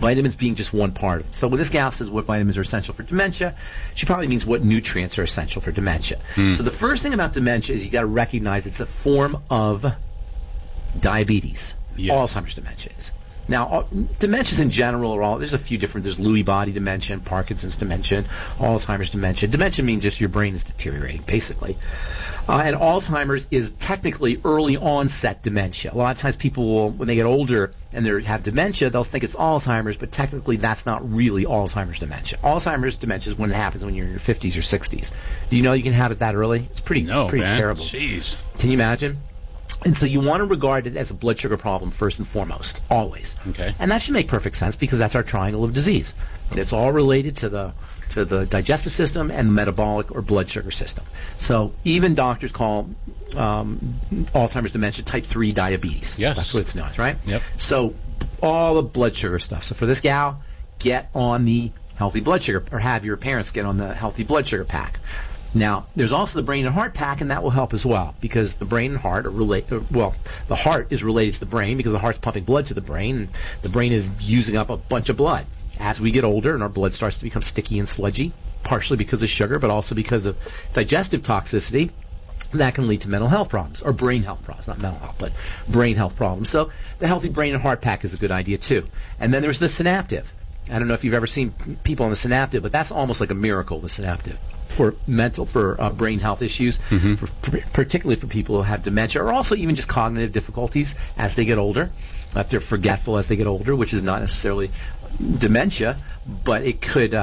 Vitamins being just one part of it. So when this gal says what vitamins are essential for dementia, she probably means what nutrients are essential for dementia. So the first thing about dementia is you got to recognize it's a form of diabetes. Alzheimer's dementia is. Now, dementias in general are all, there's a few different, there's Lewy body dementia, Parkinson's dementia, Alzheimer's dementia. Dementia means just your brain is deteriorating, basically. And Alzheimer's is technically early onset dementia. A lot of times people will, when they get older and they have dementia, they'll think it's Alzheimer's, but technically that's not really Alzheimer's dementia. Alzheimer's dementia is when it happens when you're in your 50s or 60s. Do you know you can have it that early? It's pretty terrible. Jeez. Can you imagine? And so you want to regard it as a blood sugar problem first and foremost, always. Okay. And that should make perfect sense because that's our triangle of disease. It's all related to the digestive system and the metabolic or blood sugar system. So even doctors call Alzheimer's dementia type 3 diabetes. Yes. That's what it's known as, right? Yep. So all the blood sugar stuff. So for this gal, get on the healthy blood sugar, or have your parents get on the healthy blood sugar pack. Now, there's also the brain and heart pack, and that will help as well, because the brain and heart are related. Well, the heart is related to the brain because the heart's pumping blood to the brain, and the brain is using up a bunch of blood. As we get older and our blood starts to become sticky and sludgy, partially because of sugar, but also because of digestive toxicity, that can lead to mental health problems, or brain health problems, not mental health, but brain health problems. So the healthy brain and heart pack is a good idea, too. And then there's the Synaptive. I don't know if you've ever seen people on the Synaptive, but that's almost like a miracle, the Synaptive, for brain health issues, particularly for people who have dementia, or also even just cognitive difficulties as they get older. If they're forgetful as they get older, which is not necessarily dementia, but it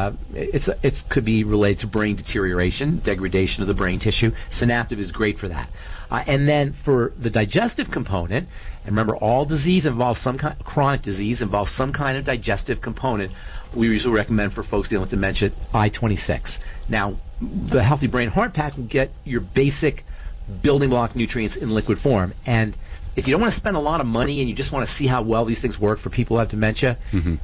could be related to brain deterioration, degradation of the brain tissue. Synaptive is great for that. And then for the digestive component, and remember, all disease involves some kind, chronic disease involves some kind of digestive component. We usually recommend for folks dealing with dementia I-26. Now, the Healthy Brain Heart Pack will get your basic building block nutrients in liquid form. And if you don't want to spend a lot of money and you just want to see how well these things work for people who have dementia,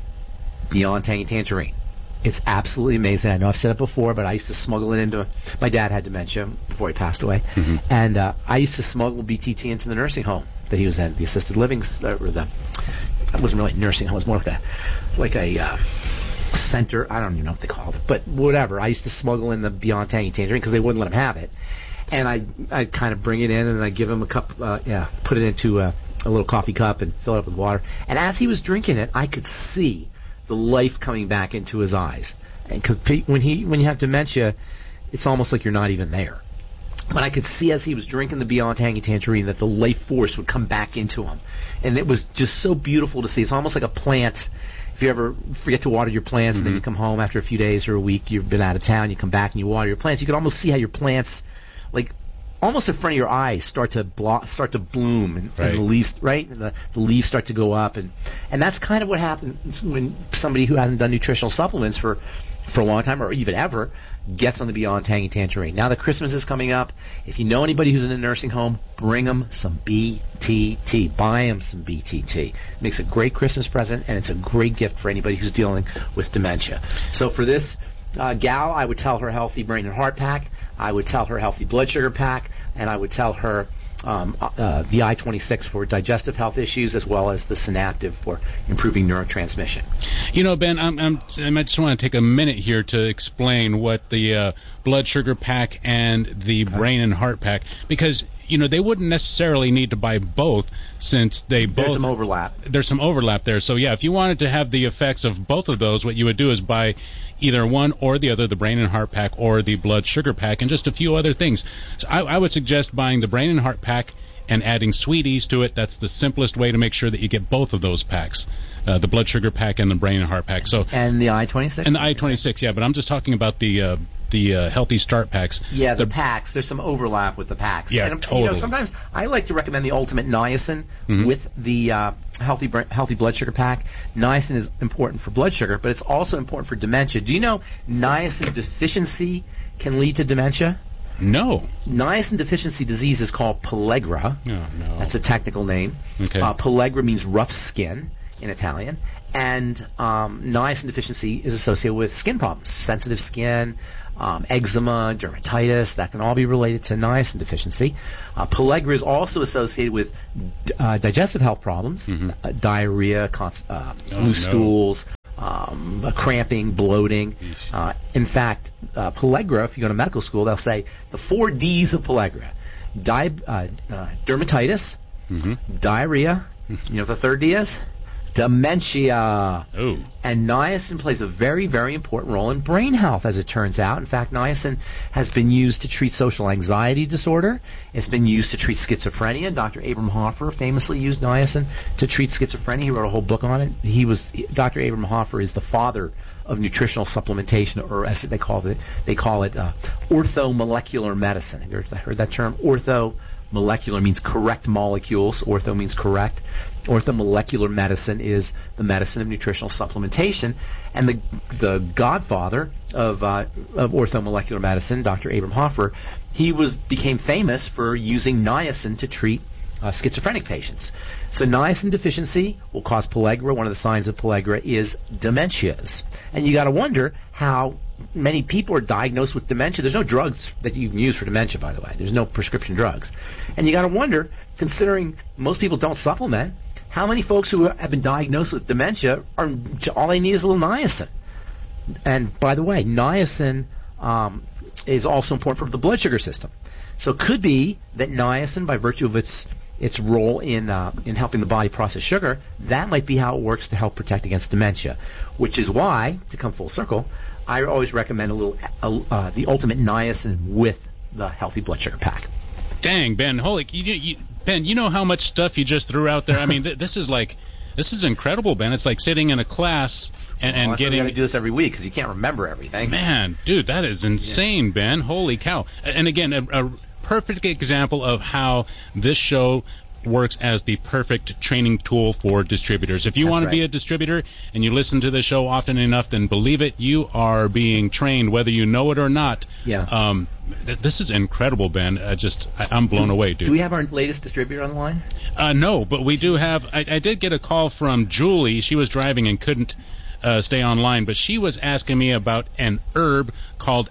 Beyond Tangy Tangerine. It's absolutely amazing. I know I've said it before, but I used to smuggle it into... My dad had dementia before he passed away. And I used to smuggle BTT into the nursing home that he was in, the assisted living... It wasn't really a nursing home. It was more like a center. I don't even know what they called it. But whatever. I used to smuggle in the Beyond Tangy Tangerine because they wouldn't let him have it. And I'd kind of bring it in and I'd give him a cup... put it into a little coffee cup and fill it up with water. And as he was drinking it, I could see the life coming back into his eyes. Because when you have dementia, it's almost like you're not even there. But I could see as he was drinking the Beyond Tangy Tangerine that the life force would come back into him. And it was just so beautiful to see. It's almost like a plant. If you ever forget to water your plants and then you come home after a few days or a week, you've been out of town, you come back and you water your plants, you can almost see how your plants, like, almost in front of your eyes, start to bloom, and the leaves, and the leaves start to go up, and that's kind of what happens when somebody who hasn't done nutritional supplements for a long time or even ever gets on the Beyond Tangy Tangerine. Now that Christmas is coming up, if you know anybody who's in a nursing home, bring them some BTT. Buy them some BTT. It makes a great Christmas present, and it's a great gift for anybody who's dealing with dementia. So for this gal, I would tell her Healthy Brain and Heart Pack. I would tell her Healthy Blood Sugar Pack, and I would tell her the I-26 for digestive health issues, as well as the Synaptive for improving neurotransmission. You know, Ben, I just want to take a minute here to explain what the Blood Sugar Pack and the Brain and Heart Pack, because they wouldn't necessarily need to buy both, since there's some overlap. There's some overlap there. So yeah, if you wanted to have the effects of both of those, what you would do is buy either one or the other, the Brain and Heart Pack or the Blood Sugar Pack, and just a few other things. So I would suggest buying the Brain and Heart Pack and adding Sweeties to it. That's the simplest way to make sure that you get both of those packs, the Blood Sugar Pack and the Brain and Heart Pack. And the I-26? And the I-26, yeah, but I'm just talking about the Healthy Start packs. Yeah, the packs. There's some overlap with the packs. Yeah, and, totally. Sometimes I like to recommend the Ultimate Niacin with the Healthy Blood Sugar Pack. Niacin is important for blood sugar, but it's also important for dementia. Do you know niacin deficiency can lead to dementia? No. Niacin deficiency disease is called pellagra. Oh, no. That's a technical name. Okay. Pellagra means rough skin in Italian. And niacin deficiency is associated with skin problems, sensitive skin, eczema, dermatitis. That can all be related to niacin deficiency. Pellagra is also associated with digestive health problems, diarrhea, loose stools, cramping, bloating. In fact, pellagra, if you go to medical school, they'll say the 4 Ds of pellagra: dermatitis, diarrhea. You know what the third D is? Dementia. Oh. And niacin plays a very, very important role in brain health, as it turns out. In fact, niacin has been used to treat social anxiety disorder. It's been used to treat schizophrenia. Dr. Abraham Hoffer famously used niacin to treat schizophrenia. He wrote a whole book on it. Dr. Abraham Hoffer is the father of nutritional supplementation, or as they call it orthomolecular medicine. Have you heard that term? Orthomolecular means correct molecules. Ortho means correct. Orthomolecular medicine is the medicine of nutritional supplementation, and the godfather of orthomolecular medicine, Dr. Abraham Hoffer, he became famous for using niacin to treat schizophrenic patients. So niacin deficiency will cause pellagra. One of the signs of pellagra is dementias, and you got to wonder how many people are diagnosed with dementia. There's no drugs that you can use for dementia, by the way. There's no prescription drugs, and you got to wonder, considering most people don't supplement, how many folks who have been diagnosed with dementia all they need is a little niacin. And by the way, niacin is also important for the blood sugar system. So it could be that niacin, by virtue of its role in helping the body process sugar, that might be how it works to help protect against dementia. Which is why, to come full circle, I always recommend the ultimate niacin with the healthy blood sugar pack. Dang, Ben, Ben, you know how much stuff you just threw out there? I mean, this is incredible, Ben. It's like sitting in a class and getting... We got to do this every week because you can't remember everything. Man, dude, that is insane, Ben. Holy cow. And again, a perfect example of how this show works as the perfect training tool for distributors. If you want to be a distributor and you listen to the show often enough, then believe it, you are being trained, whether you know it or not. Yeah. This is incredible, Ben. I'm blown away, dude. Do we have our latest distributor on the line? No, but we do have... I did get a call from Julie. She was driving and couldn't stay online, but she was asking me about an herb called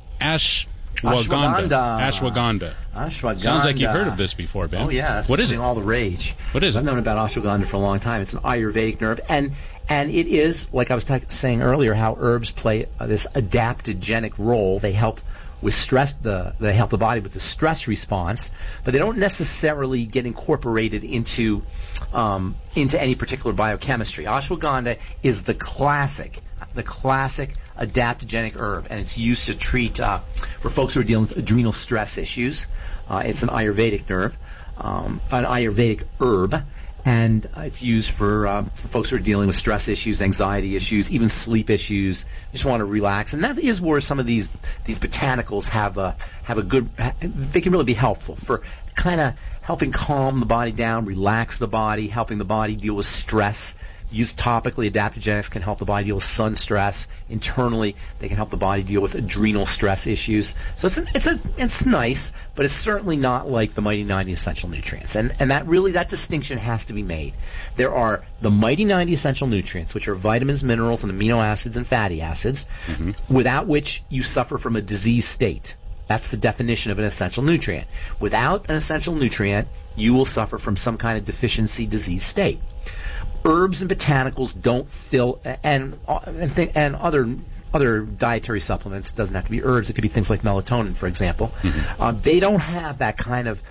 ashwagandha. Sounds like you've heard of this before, Ben. Oh, yeah. That's what is it? All the rage. What is it? I've known about ashwagandha for a long time. It's an Ayurvedic herb. And it is, like I was saying earlier, how herbs play this adaptogenic role. They help with stress. They help the body with the stress response, but they don't necessarily get incorporated into any particular biochemistry. Ashwagandha is the classic adaptogenic herb, and it's used to treat for folks who are dealing with adrenal stress issues. It's an Ayurvedic herb, and it's used for folks who are dealing with stress issues, anxiety issues, even sleep issues. Just want to relax, and that is where some of these botanicals have a good. They can really be helpful for kind of helping calm the body down, relax the body, helping the body deal with stress. Used topically, adaptogenics can help the body deal with sun stress. Internally, they can help the body deal with adrenal stress issues. So it's nice, but it's certainly not like the Mighty 90 Essential Nutrients. And that distinction has to be made. There are the Mighty 90 Essential Nutrients, which are vitamins, minerals, and amino acids and fatty acids, without which you suffer from a disease state. That's the definition of an essential nutrient. Without an essential nutrient, you will suffer from some kind of deficiency disease state. Herbs and botanicals don't fill, and other dietary supplements. It doesn't have to be herbs. It could be things like melatonin, for example. They don't have that kind of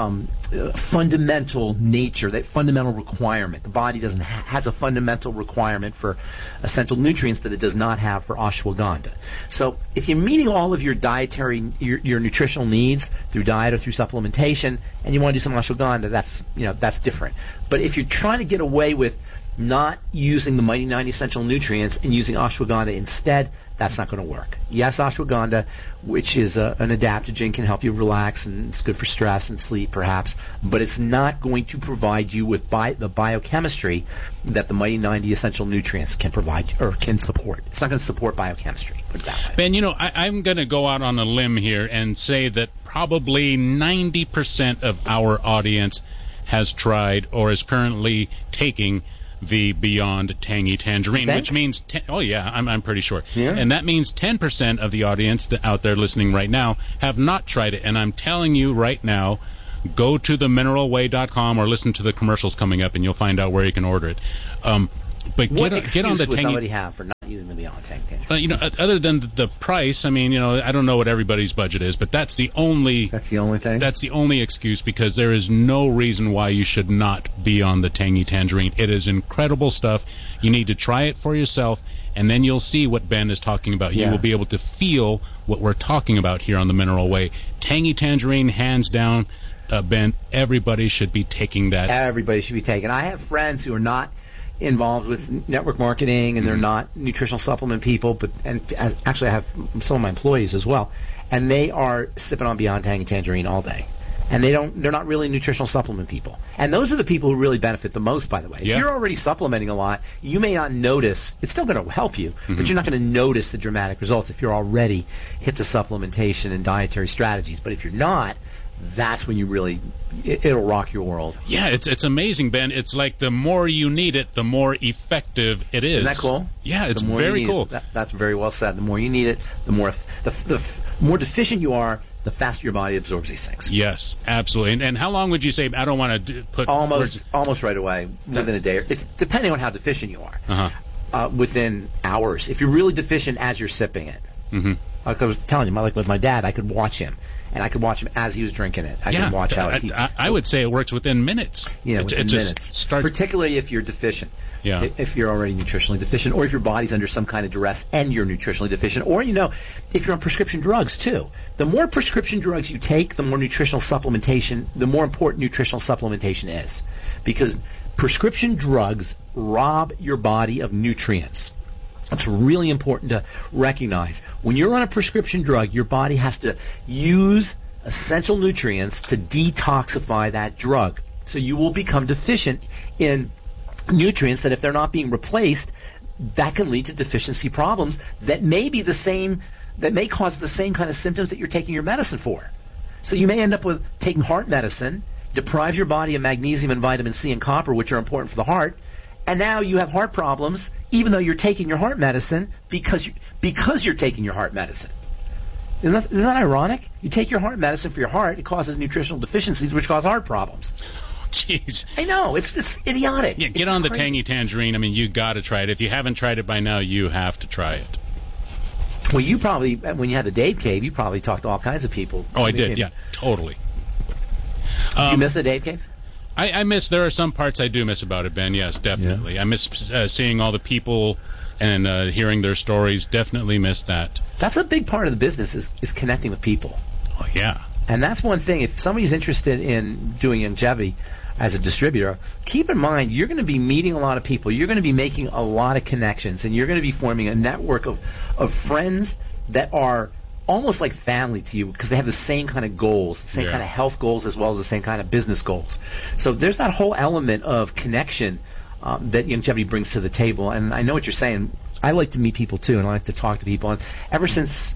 fundamental nature, that fundamental requirement. The body has a fundamental requirement for essential nutrients that it does not have for ashwagandha. So if you're meeting all of your dietary, your nutritional needs through diet or through supplementation, and you want to do some ashwagandha, that's different. But if you're trying to get away with not using the Mighty 90 Essential Nutrients and using ashwagandha instead, that's not going to work. Yes, ashwagandha, which is an adaptogen, can help you relax, and it's good for stress and sleep perhaps, but it's not going to provide you with the biochemistry that the Mighty 90 Essential Nutrients can provide or can support. It's not going to support biochemistry, put it that way. Ben, I'm going to go out on a limb here and say that probably 90% of our audience has tried or is currently taking the Beyond Tangy Tangerine, which means I'm pretty sure. Yeah. And that means 10% of the audience out there listening right now have not tried it. And I'm telling you right now, go to themineralway.com or listen to the commercials coming up, and you'll find out where you can order it. But What get on the excuse would tangy. somebody have for not using the Beyond Tangy? Other than the price, I mean, I don't know what everybody's budget is, but that's the only. That's the only thing? That's the only excuse, because there is no reason why you should not be on the Tangy Tangerine. It is incredible stuff. You need to try it for yourself, and then you'll see what Ben is talking about. Yeah. You will be able to feel what we're talking about here on the Mineral Way. Tangy Tangerine, hands down. Ben, everybody should be taking that. Everybody should be taking. I have friends who are not involved with network marketing, and they're not nutritional supplement people, actually I have some of my employees as well, and they are sipping on Beyond Tangy Tangerine all day. And they're not really nutritional supplement people. And those are the people who really benefit the most, by the way. Yeah. If you're already supplementing a lot, you may not notice. It's still going to help you, but you're not going to notice the dramatic results if you're already hip to supplementation and dietary strategies. But if you're not, that's when you really, it'll rock your world. Yeah, it's amazing, Ben. It's like the more you need it, the more effective it is. Isn't that cool? Yeah, it's very cool. That's very well said. The more you need it, the more more deficient you are, the faster your body absorbs these things. Yes, absolutely. And how long would you say? I don't want to put almost right away, within a day, depending on how deficient you are. Within hours. If you're really deficient as you're sipping it. Like I was telling you, like with my dad, I could watch him. And I could watch him as he was drinking it. I could watch how I would say it works within minutes. Yeah, within minutes. Particularly if you're deficient. Yeah. If you're already nutritionally deficient, or if your body's under some kind of duress and you're nutritionally deficient, or, if you're on prescription drugs, too. The more prescription drugs you take, the more the more important nutritional supplementation is. Because prescription drugs rob your body of nutrients. It's really important to recognize. When you're on a prescription drug, your body has to use essential nutrients to detoxify that drug. So you will become deficient in nutrients that, if they're not being replaced, that can lead to deficiency problems that may cause the same kind of symptoms that you're taking your medicine for. So you may end up with taking heart medicine, deprives your body of magnesium and vitamin C and copper, which are important for the heart, and now you have heart problems, even though you're taking your heart medicine because you're taking your heart medicine. Isn't that ironic? You take your heart medicine for your heart, it causes nutritional deficiencies, which cause heart problems. Jeez. I know, it's idiotic. Yeah, get on the Tangy Tangerine. I mean, you got to try it. If you haven't tried it by now, you have to try it. Well, you probably, when you had the Dave Cave, you probably talked to all kinds of people. Oh, I did. Yeah, totally. Did you miss the Dave Cave? I miss. There are some parts I do miss about it, Ben. Yes, definitely. Yeah. I miss seeing all the people and hearing their stories. Definitely miss that. That's a big part of the business is connecting with people. Oh yeah. And that's one thing. If somebody's interested in doing longevity as a distributor, keep in mind you're going to be meeting a lot of people. You're going to be making a lot of connections, and you're going to be forming a network of friends that are almost like family to you, because they have the same kind of goals, the same kind of health goals, as well as the same kind of business goals. So there's that whole element of connection that longevity brings to the table. And I know what you're saying. I like to meet people too, and I like to talk to people. And ever since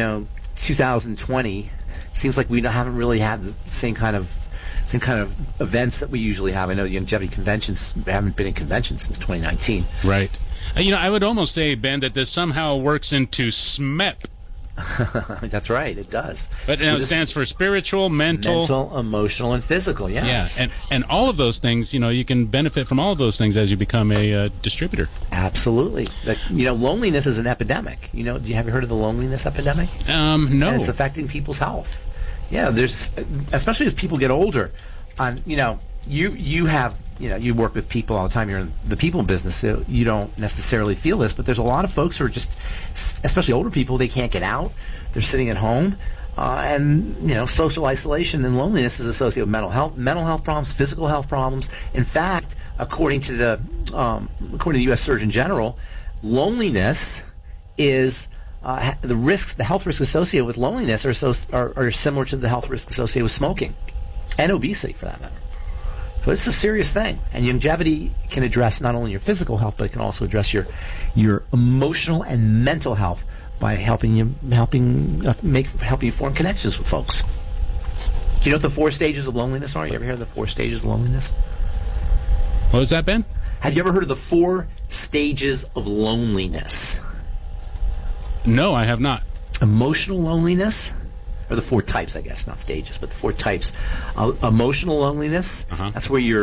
2020, it seems like we haven't really had the same kind of events that we usually have. I know the longevity conventions haven't been in conventions since 2019. Right. I would almost say, Ben, that this somehow works into SMEP. That's right, it does. But it stands for spiritual, mental, emotional, and physical. Yes. Yeah, and all of those things, you can benefit from all of those things as you become a distributor. Absolutely. Loneliness is an epidemic. Have you heard of the loneliness epidemic? No. And it's affecting people's health. Yeah, especially as people get older. You work with people all the time. You're in the people business, so you don't necessarily feel this, but there's a lot of folks who are just, especially older people, they can't get out. They're sitting at home, and social isolation and loneliness is associated with mental health problems, physical health problems. In fact, according to the U.S. Surgeon General, loneliness is the health risks associated with loneliness are similar to the health risks associated with smoking and obesity, for that matter. So it's a serious thing, and longevity can address not only your physical health, but it can also address your emotional and mental health by helping you form connections with folks. Do you know what the 4 stages of loneliness are? You ever heard of the 4 stages of loneliness? What was that, Ben? Have you ever heard of the 4 stages of loneliness? No, I have not. Emotional loneliness. Or the 4 types, I guess, not stages, but the 4 types. Emotional loneliness, that's where you're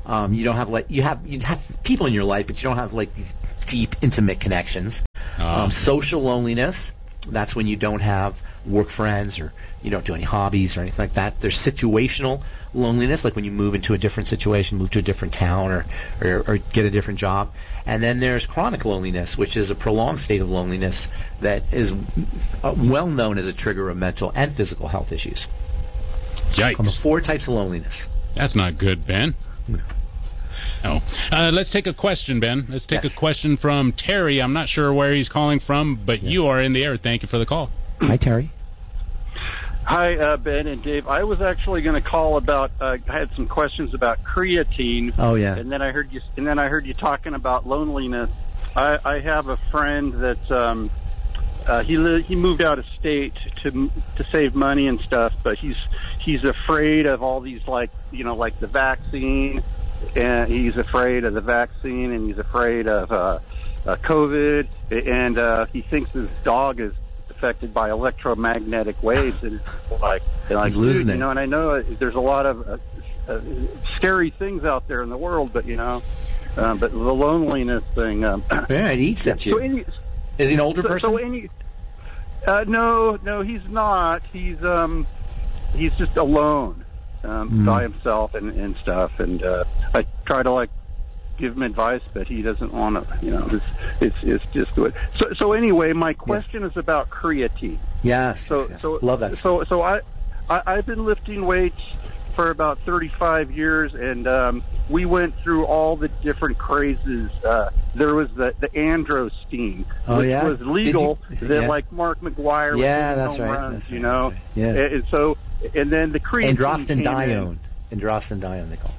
You don't have you have people in your life, but you don't have these deep, intimate connections. Social loneliness. That's when you don't have work friends or you don't do any hobbies or anything like that. There's situational loneliness, like when you move into a different situation, move to a different town or get a different job. And then there's chronic loneliness, which is a prolonged state of loneliness that is well known as a trigger of mental and physical health issues. Yikes. The 4 types of loneliness. That's not good, Ben. No. Let's take a question, Ben. Let's take a question from Terry. I'm not sure where he's calling from, but you are in the air. Thank you for the call. Hi, Terry. Hi, Ben and Dave. I was actually going to call about. I had some questions about creatine. Oh yeah. And then I heard you talking about loneliness. I have a friend that he moved out of state to save money and stuff, but he's afraid of all these like the vaccine. And he's afraid of the vaccine, and he's afraid of COVID, and he thinks his dog is affected by electromagnetic waves, and it's like he's losing it. And I know there's a lot of scary things out there in the world, but but the loneliness thing. Yeah, it eats at you. Is he an older person? No, he's not. He's just alone. By himself and stuff, and I try to give him advice, but he doesn't want to. It's just good. So anyway, my question is about creatine. Yes. So love that. So I've been lifting weights for about 35 years, and we went through all the different crazes. There was the androstenedione, which was legal. Like Mark McGwire. Yeah, that's right. Runs, that's right. Yeah. And so. And then the creatine. Androstenedione, they call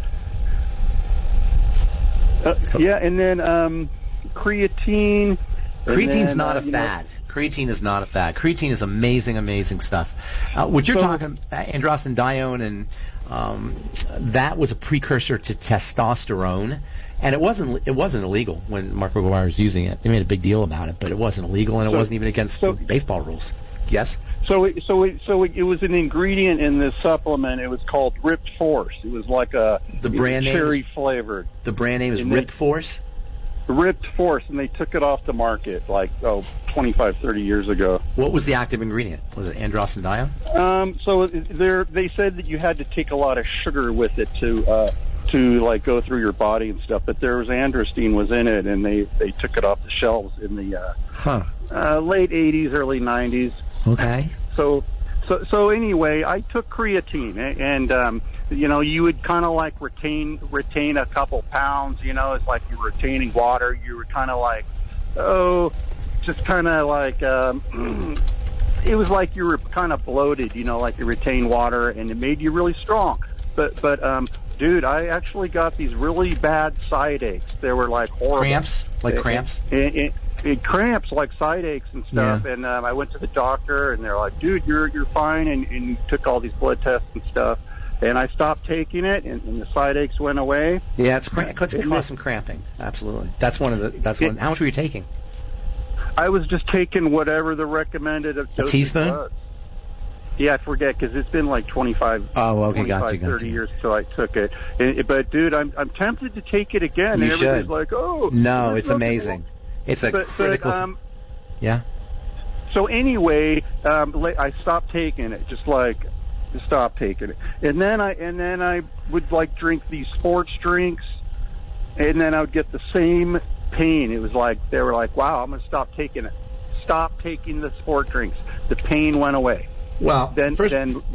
it. Yeah, and then creatine. Creatine's not a fad. Creatine is not a fad. Creatine is amazing, amazing stuff. What you're talking about, androstenedione, and that was a precursor to testosterone. And it wasn't illegal when Mark McGwire was using it. They made a big deal about it, but it wasn't illegal, and it wasn't even against baseball rules. Yes. So it was an ingredient in this supplement. It was called Ripped Force. It was like cherry flavored. The brand name is Ripped Force? Ripped Force, and they took it off the market 25, 30 years ago. What was the active ingredient? Was it androstenedione? So they said that you had to take a lot of sugar with it to go through your body and stuff, but there was androstenedione was in it, and they took it off the shelves in the late 80s, early 90s. Okay. So anyway, I took creatine, and you would kind of retain a couple pounds. It's like you were retaining water. You were kind of it was like you were kind of bloated. Like you retain water, and it made you really strong. But dude, I actually got these really bad side aches. They were horrible. Cramps? Cramps? Cramps, side aches and stuff. Yeah. And I went to the doctor, and they're like, dude, you're fine, and took all these blood tests and stuff. And I stopped taking it, and the side aches went away. Yeah, it causes some cramping. Absolutely. That's one. How much were you taking? I was just taking whatever the recommended dosage teaspoon was. Yeah, I forget, because it's been 25, oh, okay, 25 30 years till I took it. But, dude, I'm tempted to take it again. You everybody's should. Like, oh. No, it's amazing. It's a critical... yeah? So anyway, I stopped taking it, just stopped taking it. And then I would drink these sports drinks, and then I would get the same pain. It was they were wow, I'm going to stop taking it. Stop taking the sport drinks. The pain went away. Well, then it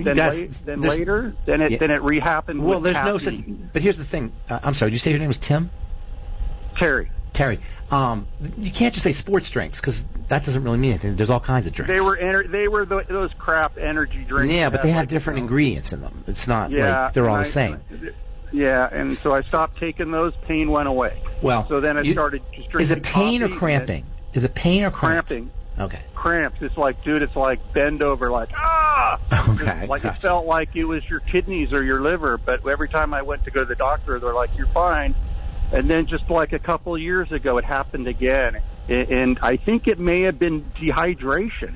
rehappened. Well, there's no such. But here's the thing. I'm sorry. Did you say your name was Tim? Terry. You can't just say sports drinks, because that doesn't really mean anything. There's all kinds of drinks. They were those crap energy drinks. Yeah, but they have different ingredients in them. It's not they're all the same. Yeah, and so I stopped taking those. Pain went away. Well, so then I started just drinking. Is it pain or cramping? Is it pain or cramping? Okay. Cramps. It's dude, it's bend over, Okay. Gotcha. It felt like it was your kidneys or your liver, but every time I went to go to the doctor, they're like, you're fine. And then just a couple of years ago, it happened again. And I think it may have been dehydration.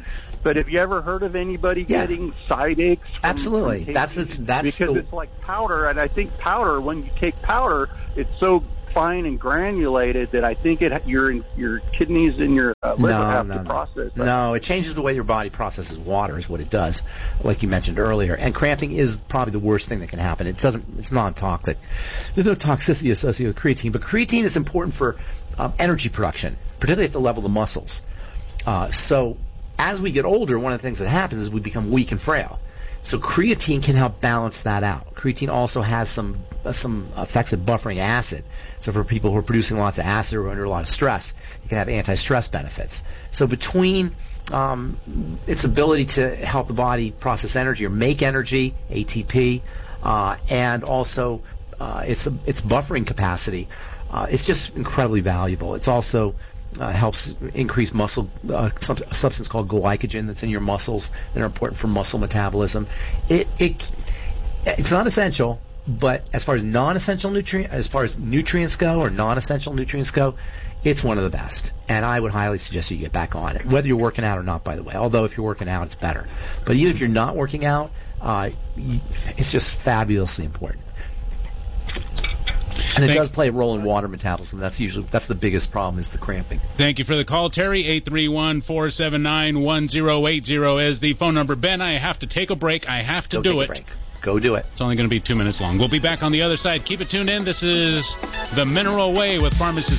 But have you ever heard of anybody getting side aches? Absolutely. From That's because it's like powder, and I think powder, when you take powder, it's so fine and granulated that I think your kidneys and your liver have to process that. No, it changes the way your body processes water is what it does, like you mentioned earlier. And cramping is probably the worst thing that can happen. It's non-toxic. There's no toxicity associated with creatine, but creatine is important for energy production, particularly at the level of the muscles. So as we get older, one of the things that happens is we become weak and frail. So creatine can help balance that out. Creatine also has some effects of buffering acid. So for people who are producing lots of acid or under a lot of stress, you can have anti-stress benefits. So between its ability to help the body process energy or make energy, ATP, and also its buffering capacity, it's just incredibly valuable. It's also helps increase muscle, a substance called glycogen that's in your muscles that are important for muscle metabolism. It's not essential, but as far as nutrients go or non-essential nutrients go, it's one of the best. And I would highly suggest you get back on it, whether you're working out or not, by the way. Although if you're working out, it's better. But even if you're not working out, it's just fabulously important. And it does play a role in water metabolism. That's the biggest problem, is the cramping. Thank you for the call, Terry. 831-479-1080 is the phone number. Ben, I have to take a break. I have to do it. Go do it. It's only going to be 2 minutes long. We'll be back on the other side. Keep it tuned in. This is The Mineral Way with pharmacist